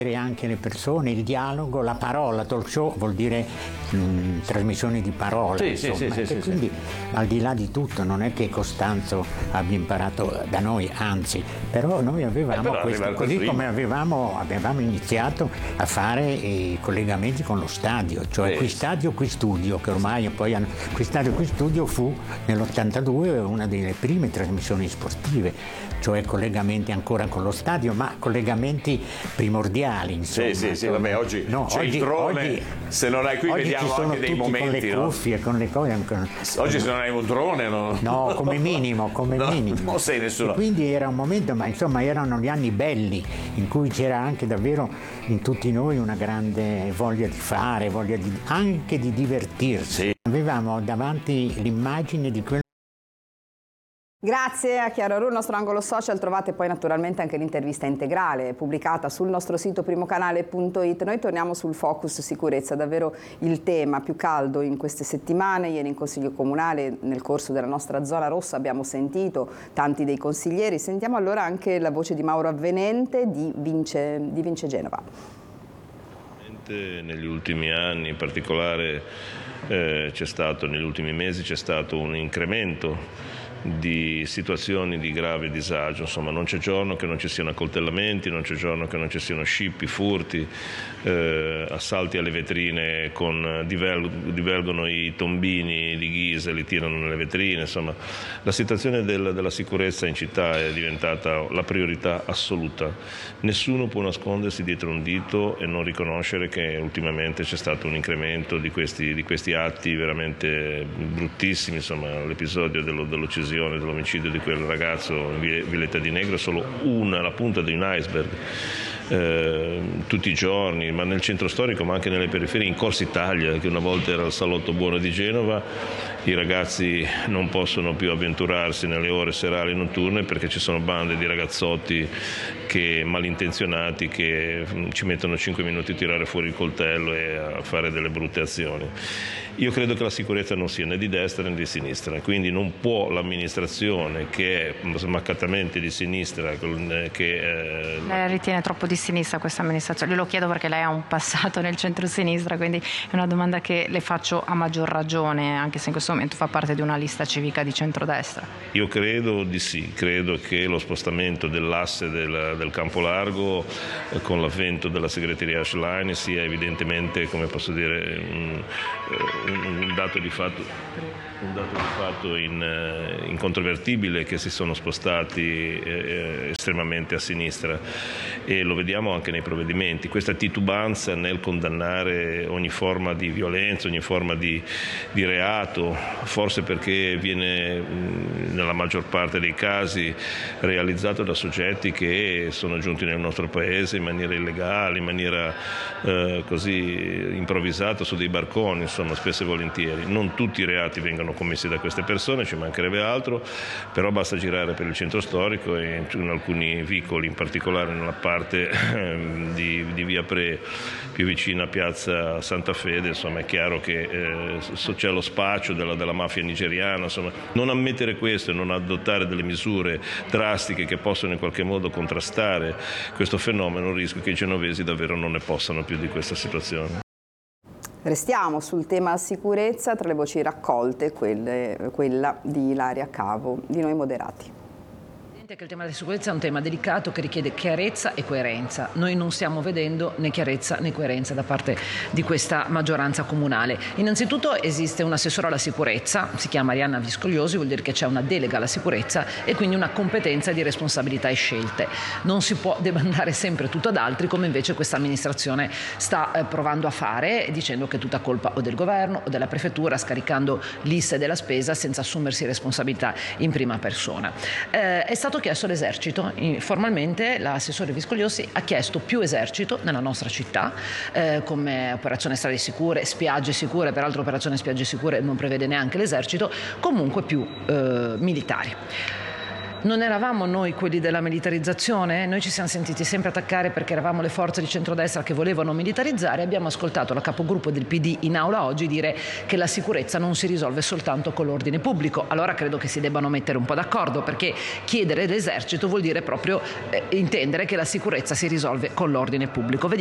Anche le persone, il dialogo, la parola. Talk show vuol dire trasmissione di parole, quindi al di là di tutto non è che Costanzo abbia imparato da noi, anzi, però noi avevamo questo, così come avevamo iniziato a fare i collegamenti con lo stadio, cioè qui stadio, qui studio, che ormai poi qui stadio, qui studio fu nell'82 una delle prime trasmissioni sportive, cioè collegamenti ancora con lo stadio, ma collegamenti primordiali, insomma. Sì, vabbè, oggi c'è il drone, se non hai qui vediamo anche dei momenti, con le cuffie, con le cose. Oggi se non hai un drone no, come minimo, non sei nessuno. E quindi era un momento, ma insomma erano gli anni belli in cui c'era anche davvero in tutti noi una grande voglia di fare, anche di divertirsi. Sì. Avevamo davanti l'immagine di quello. Grazie a Chiaro Ru, il nostro angolo social. Trovate poi naturalmente anche l'intervista integrale pubblicata sul nostro sito primocanale.it. Noi torniamo sul focus sicurezza, davvero il tema più caldo in queste settimane. Ieri in Consiglio Comunale, nel corso della nostra zona rossa, abbiamo sentito tanti dei consiglieri. Sentiamo allora anche la voce di Mauro Avvenente di Vince Genova. Negli ultimi anni, in particolare negli ultimi mesi c'è stato un incremento di situazioni di grave disagio, insomma non c'è giorno che non ci siano accoltellamenti, non c'è giorno che non ci siano scippi, furti, assalti alle vetrine, divelgono i tombini di ghisa e li tirano nelle vetrine, insomma la situazione della sicurezza in città è diventata la priorità assoluta. Nessuno può nascondersi dietro un dito e non riconoscere che ultimamente c'è stato un incremento di questi atti veramente bruttissimi, insomma l'episodio dell'uccisione, dell'omicidio di quel ragazzo in Villetta di Negro è solo la punta di un iceberg. Tutti i giorni, ma nel centro storico ma anche nelle periferie, in Corsa Italia, che una volta era il salotto buono di Genova, i ragazzi non possono più avventurarsi nelle ore serali notturne perché ci sono bande di ragazzotti malintenzionati che ci mettono 5 minuti a tirare fuori il coltello e a fare delle brutte azioni. Io credo che la sicurezza non sia né di destra né di sinistra, quindi non può l'amministrazione, che è smaccatamente di sinistra, Lei ritiene troppo di sinistra questa amministrazione? Glielo chiedo perché lei ha un passato nel centro-sinistra, quindi è una domanda che le faccio a maggior ragione, anche se in questo momento fa parte di una lista civica di centrodestra. Io credo di sì, credo che lo spostamento dell'asse del Campo Largo con l'avvento della segreteria Schlein sia evidentemente, come posso dire, un dato di fatto incontrovertibile, che si sono spostati estremamente a sinistra, e lo vediamo anche nei provvedimenti. Questa titubanza nel condannare ogni forma di violenza, ogni forma di reato, forse perché viene nella maggior parte dei casi realizzato da soggetti che sono giunti nel nostro paese in maniera illegale, in maniera così improvvisata su dei barconi, insomma spesso e volentieri. Non tutti i reati vengono commessi da queste persone, ci mancherebbe altro, però basta girare per il centro storico e in alcuni vicoli, in particolare nella parte di via Pre più vicina a piazza Santa Fede, insomma è chiaro che c'è lo spaccio della mafia nigeriana, insomma non ammettere questo e non adottare delle misure drastiche che possono in qualche modo contrastare questo fenomeno, rischio che i genovesi davvero non ne possano più di questa situazione. Restiamo sul tema sicurezza, tra le voci raccolte quella di Ilaria Cavo, di Noi Moderati. Che il tema della sicurezza è un tema delicato che richiede chiarezza e coerenza. Noi non stiamo vedendo né chiarezza né coerenza da parte di questa maggioranza comunale. Innanzitutto esiste un assessore alla sicurezza, si chiama Arianna Viscogliosi, vuol dire che c'è una delega alla sicurezza e quindi una competenza di responsabilità e scelte. Non si può demandare sempre tutto ad altri, come invece questa amministrazione sta provando a fare, dicendo che è tutta colpa o del governo o della prefettura, scaricando l'IS della spesa senza assumersi responsabilità in prima persona. È stato chiesto l'esercito. Formalmente l'assessore Viscogliosi ha chiesto più esercito nella nostra città, come operazione strade sicure, spiagge sicure, peraltro operazione spiagge sicure non prevede neanche l'esercito, comunque più militari. Non eravamo noi quelli della militarizzazione? Noi ci siamo sentiti sempre attaccare perché eravamo le forze di centrodestra che volevano militarizzare. Abbiamo ascoltato la capogruppo del PD in aula oggi dire che la sicurezza non si risolve soltanto con l'ordine pubblico. Allora credo che si debbano mettere un po' d'accordo, perché chiedere l'esercito vuol dire proprio intendere che la sicurezza si risolve con l'ordine pubblico.